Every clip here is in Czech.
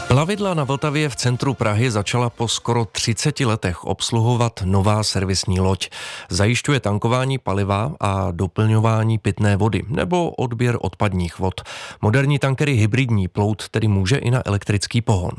Plavidla na Vltavě v centru Prahy začala po skoro 30 letech obsluhovat nová servisní loď. Zajišťuje tankování paliva a doplňování pitné vody nebo odběr odpadních vod. Moderní tankery hybridní plout tedy může i na elektrický pohon.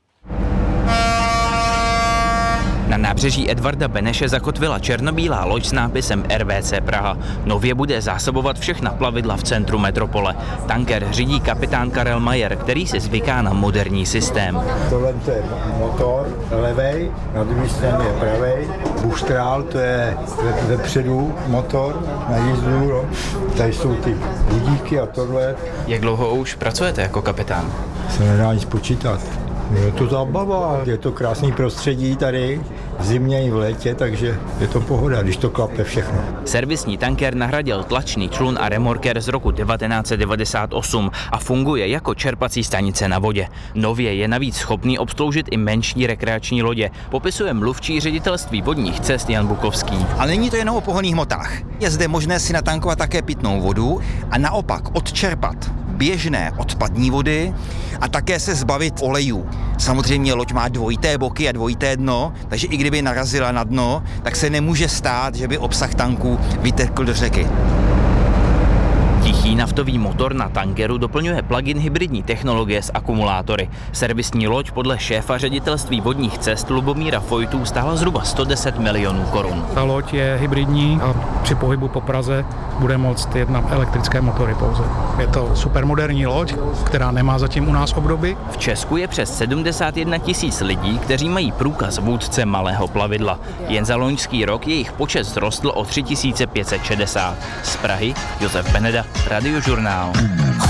Na nábřeží Edvarda Beneše zakotvila černobílá loď s nápisem RVC Praha. Nově bude zásobovat všechna plavidla v centru metropole. Tanker řídí kapitán Karel Majer, který si zvyká na moderní systém. Tohle je motor levej, na druhé straně je pravej, buštrál, to je vepředu motor na jízdu, tady jsou ty budíky a tohle. Jak dlouho už pracujete jako kapitán? Se nedá nic počítat. Je to zábava, je to krásný prostředí tady, v zimě i v létě, takže je to pohoda, když to klape všechno. Servisní tanker nahradil tlačný člun a remorker z roku 1998 a funguje jako čerpací stanice na vodě. Nově je navíc schopný obsloužit i menší rekreační lodě, popisuje mluvčí ředitelství vodních cest Jan Bukovský. A není to jenom o pohonných hmotách. Je zde možné si natankovat také pitnou vodu a naopak odčerpat běžné odpadní vody a také se zbavit olejů. Samozřejmě loď má dvojité boky a dvojité dno, takže i kdyby narazila na dno, tak se nemůže stát, že by obsah tanku vytekl do řeky. Tichý naftový motor na tankeru doplňuje plug-in hybridní technologie s akumulátory. Servisní loď podle šéfa ředitelství vodních cest Lubomíra Fojtů stála zhruba 110 milionů korun. Ta loď je hybridní a při pohybu po Praze bude moct jet na elektrické motory pouze. Je to supermoderní loď, která nemá zatím u nás obdoby. V Česku je přes 71 000 lidí, kteří mají průkaz vůdce malého plavidla. Jen za loňský rok jejich počet vzrostl o 3560. Z Prahy Josef Beneda, Radiožurnál.